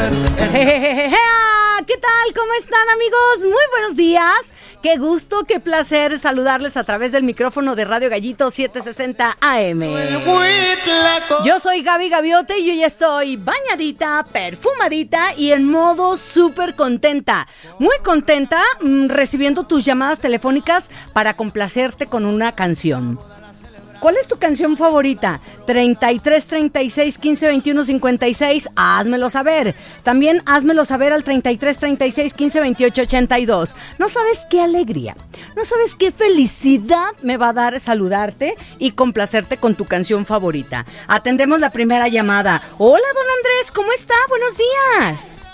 ¿Qué tal? ¿Cómo están, amigos? Muy buenos días. Qué gusto, qué placer saludarles a través del micrófono de Radio Gallito 760 AM. Yo soy Gaby Gaviote y yo ya estoy bañadita, perfumadita y en modo súper contenta. Muy contenta recibiendo tus llamadas telefónicas para complacerte con una canción. ¿Cuál es tu canción favorita? 33 36 15 21 56. Házmelo saber. También házmelo saber al 33 36 15 28 82. No sabes qué alegría, no sabes qué felicidad me va a dar saludarte y complacerte con tu canción favorita. Atendemos la primera llamada. Hola, don Andrés, ¿cómo está? Buenos días.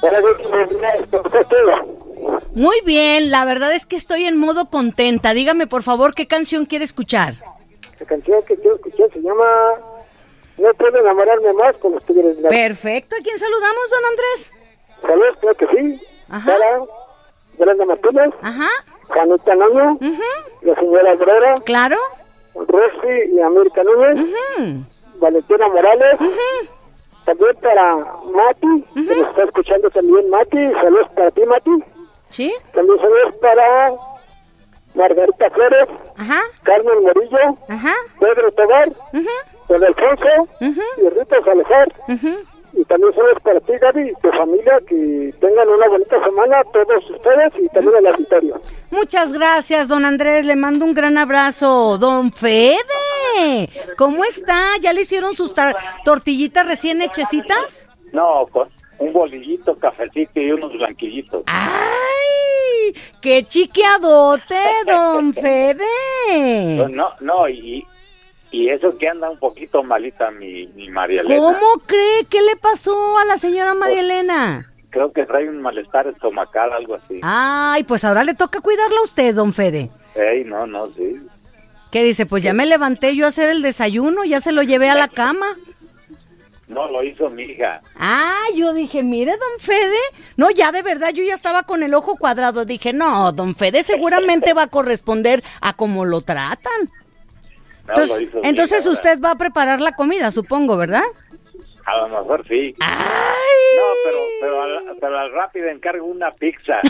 Muy bien, la verdad es que estoy en modo contenta. Dígame, por favor, ¿qué canción quiere escuchar? La canción que quiero escuchar se llama No puedo enamorarme más con los tigres blancos. Perfecto, ¿a quién saludamos, don Andrés? Saludos, creo que sí. Ajá. Para Brenda Martínez, Ajá. Juanita Núñez, la señora Brera, Claro. Rosy y América Núñez, Valentina Morales, también para Mati, que nos está escuchando también Mati. Saludos para ti, Mati. ¿Sí? También saludos para Margarita Flores, Ajá. Carmen Morillo, Ajá. Pedro Tobar, Don Alfonso y Rita Salazar. Y también saludos para ti, Gaby, y tu familia, que tengan una bonita semana, todos ustedes y también el auditorio. Muchas gracias, don Andrés, le mando un gran abrazo. Don Fede, ¿cómo está? ¿Ya le hicieron sus tortillitas recién hechecitas? No, con un bolillito, cafecito y unos blanquillitos. ¡Ay! ¡Qué chiqueadote, don Fede! No, y eso que anda un poquito malita mi María Elena. ¿Cómo cree? ¿Qué le pasó a la señora María Elena? Creo que trae un malestar estomacal, algo así. Ay, pues ahora le toca cuidarla a usted, don Fede. No, sí. ¿Qué dice? Pues ya me levanté yo a hacer el desayuno, ya se lo llevé a la cama. No, lo hizo mi hija. Ah, yo dije, mire, don Fede. No, ya de verdad, yo ya estaba con el ojo cuadrado. Dije, no, don Fede seguramente va a corresponder a cómo lo tratan. No, lo hizo mi Entonces hija, usted va a preparar la comida, supongo, ¿verdad? A lo mejor sí. ¡Ay! No, pero al rápido encargo una pizza.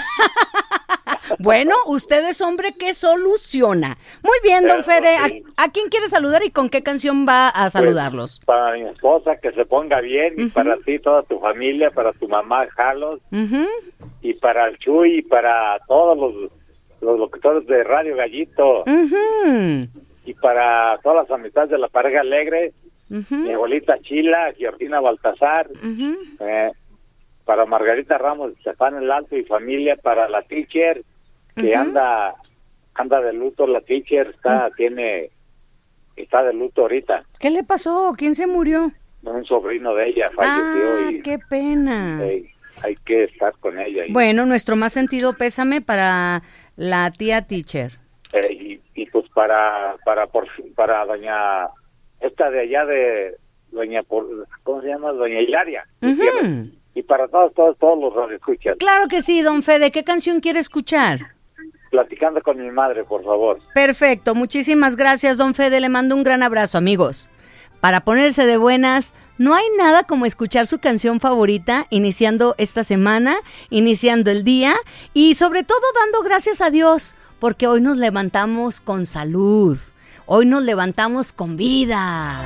Bueno, usted es hombre que soluciona. Muy bien, don Fede. Sí. ¿A quién quiere saludar y con qué canción va a saludarlos? Pues, para mi esposa, que se ponga bien, y para ti, toda tu familia, para tu mamá, Jalos, y para el Chuy, y para todos los locutores de Radio Gallito, y para todas las amistades de la pareja alegre, mi abuelita Chila, Georgina Baltasar, para Margarita Ramos, Estefan el Alto y familia, para la teacher, que anda de luto. La teacher está de luto ahorita. ¿Qué le pasó? ¿Quién se murió? Un sobrino de ella falleció. Y qué pena. hay que estar con ella. Bueno, nuestro más sentido pésame para la tía teacher. Y pues para doña esta de allá de doña, ¿cómo se llama? Doña Hilaria. Y para todos los radioescuchas. Claro que sí, don Fede. ¿Qué canción quiere escuchar? Platicando con mi madre, por favor. Perfecto, muchísimas gracias, don Fede. Le mando un gran abrazo, amigos. Para ponerse de buenas, no hay nada como escuchar su canción favorita iniciando esta semana, iniciando el día y sobre todo dando gracias a Dios, porque hoy nos levantamos con salud, hoy nos levantamos con vida.